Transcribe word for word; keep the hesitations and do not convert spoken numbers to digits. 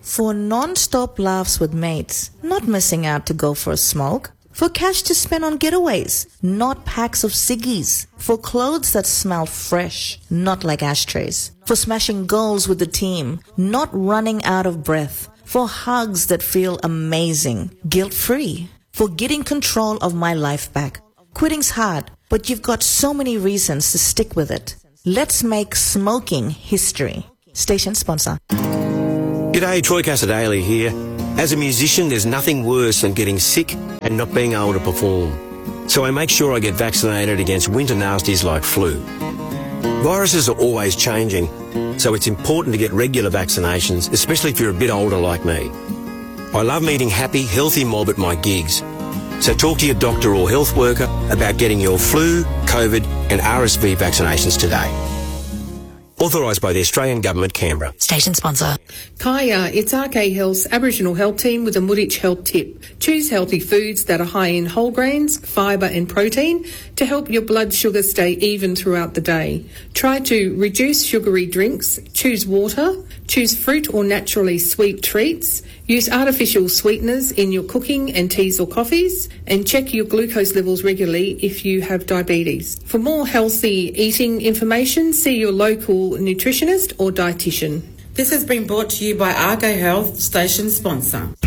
For non-stop laughs with mates, not missing out to go for a smoke. For cash to spend on getaways, not packs of ciggies. For clothes that smell fresh, not like ashtrays. For smashing goals with the team, not running out of breath. For hugs that feel amazing, guilt-free. For getting control of my life back. Quitting's hard, but you've got so many reasons to stick with it. Let's make smoking history. Station sponsor. G'day, Troy Casadale here. As a musician, there's nothing worse than getting sick and not being able to perform. So I make sure I get vaccinated against winter nasties like flu. Viruses are always changing, so it's important to get regular vaccinations, especially if you're a bit older like me. I love meeting happy, healthy mob at my gigs. So talk to your doctor or health worker about getting your flu, COVID and R S V vaccinations today. Authorised by the Australian Government, Canberra. Station sponsor. Kaya, it's R K Health's Aboriginal Health Team with a Muditch Health tip. Choose healthy foods that are high in whole grains, fibre and protein to help your blood sugar stay even throughout the day. Try to reduce sugary drinks, choose water, choose fruit or naturally sweet treats, use artificial sweeteners in your cooking and teas or coffees, and check your glucose levels regularly if you have diabetes. For more healthy eating information, see your local nutritionist or dietitian. This has been brought to you by Argo Health, station sponsor.